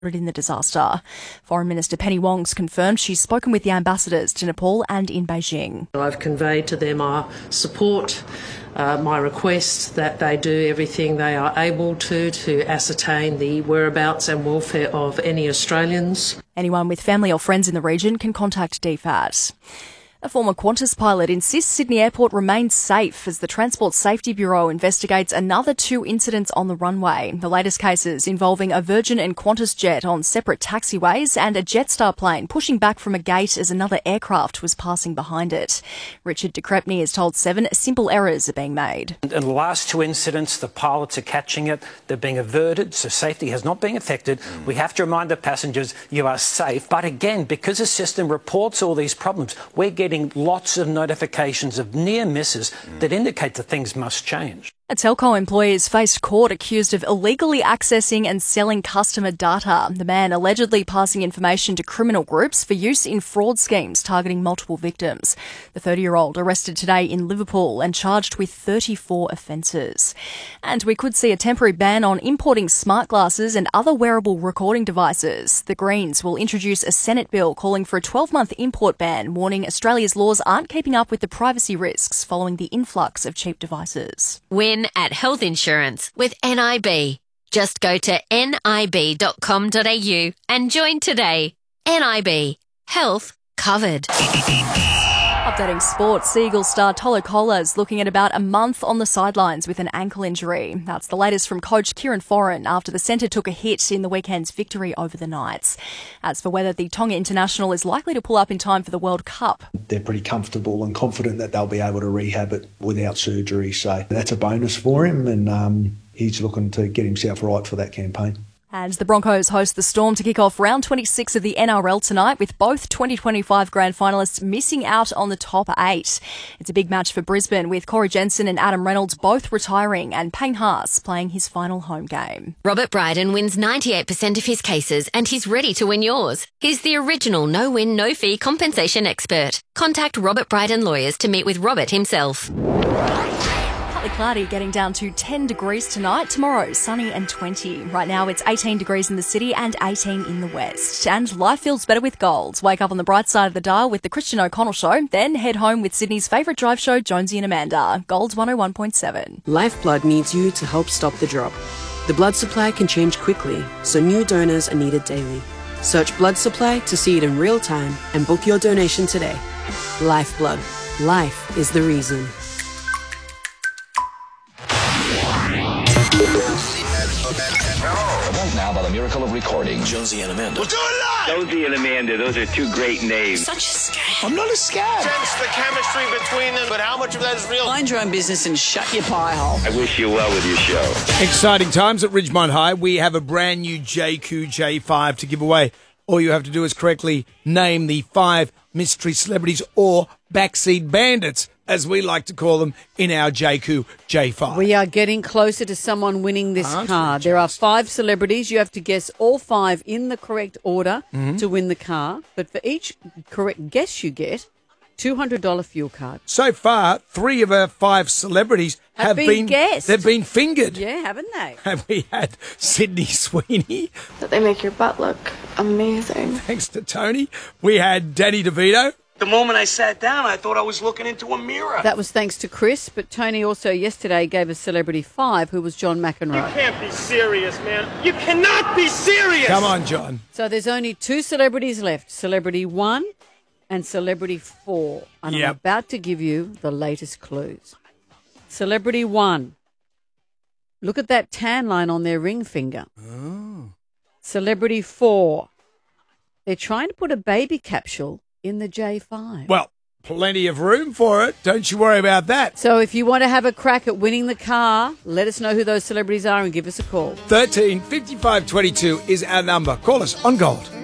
in the disaster. Foreign Minister Penny Wong's confirmed she's spoken with the ambassadors to Nepal and in Beijing. I've conveyed to them our support, my request that they do everything they are able to ascertain the whereabouts and welfare of any Australians. Anyone with family or friends in the region can contact DFAT. A former Qantas pilot insists Sydney Airport remains safe as the Transport Safety Bureau investigates another 2 incidents on the runway. The latest cases involving a Virgin and Qantas jet on separate taxiways and a Jetstar plane pushing back from a gate as another aircraft was passing behind it. Richard de Crespigny has told Seven simple errors are being made. In the last 2 incidents, the pilots are catching it. They're being averted, so safety has not been affected. We have to remind the passengers you are safe. But again, because the system reports all these problems, we're getting lots of notifications of near misses that indicate that things must change. A telco employee has faced court accused of illegally accessing and selling customer data. The man allegedly passing information to criminal groups for use in fraud schemes targeting multiple victims. The 30-year-old arrested today in Liverpool and charged with 34 offences. And we could see a temporary ban on importing smart glasses and other wearable recording devices. The Greens will introduce a Senate bill calling for a 12-month import ban, warning Australia's laws aren't keeping up with the privacy risks following the influx of cheap devices. Win at health insurance with NIB. Just go to nib.com.au and join today. NIB. Health covered. Updating sports, Sea star Tolo Koula is looking at about a month on the sidelines with an ankle injury. That's the latest from coach Kieran Foran after the centre took a hit in the weekend's victory over the Knights. As for whether the Tonga international is likely to pull up in time for the World Cup, they're pretty comfortable and confident that they'll be able to rehab it without surgery, so that's a bonus for him, and he's looking to get himself right for that campaign. And the Broncos host the Storm to kick off round 26 of the NRL tonight, with both 2025 grand finalists missing out on the top 8. It's a big match for Brisbane, with Corey Jensen and Adam Reynolds both retiring and Payne Haas playing his final home game. Robert Bryden wins 98% of his cases and he's ready to win yours. He's the original no-win, no-fee compensation expert. Contact Robert Bryden Lawyers to meet with Robert himself. Partly cloudy, getting down to 10 degrees tonight. Tomorrow, sunny and 20. Right now, it's 18 degrees in the city and 18 in the west. And life feels better with gold. Wake up on the bright side of the dial with the Christian O'Connell Show. Then head home with Sydney's favourite drive show, Jonesy and Amanda. Gold 101.7. Lifeblood needs you to help stop the drop. The blood supply can change quickly, so new donors are needed daily. Search blood supply to see it in real time and book your donation today. Lifeblood. Life is the reason. Now, by the miracle of recording, Jonesy and Amanda. We'll do it live! Jonesy and Amanda, those are 2 great names. Such a scam. I'm not a scam. Sense the chemistry between them, but how much of that is real? Mind your own business and shut your pie hole. I wish you well with your show. Exciting times at Ridgemont High. We have a brand new JQ J5 to give away. All you have to do is correctly name the 5 mystery celebrities, or backseat bandits, as we like to call them, in our JQ J5. We are getting closer to someone winning this car. There are 5 celebrities. You have to guess all 5 in the correct order to win the car. But for each correct guess you get, $200 fuel card. So far, 3 of our 5 celebrities have been guessed. They've been fingered. Yeah, haven't they? Have we had Sydney Sweeney? That they make your butt look amazing. Thanks to Tony. We had Danny DeVito. The moment I sat down, I thought I was looking into a mirror. That was thanks to Chris, but Tony also yesterday gave a celebrity 5, who was John McEnroe. You can't be serious, man. You cannot be serious! Come on, John. So there's only 2 celebrities left, Celebrity 1 and Celebrity 4. And I'm about to give you the latest clues. Celebrity 1. Look at that tan line on their ring finger. Oh. Celebrity 4. They're trying to put a baby capsule in the J5. Well, plenty of room for it. Don't you worry about that. So if you want to have a crack at winning the car, let us know who those celebrities are and give us a call. 13 55 22 is our number. Call us on Gold.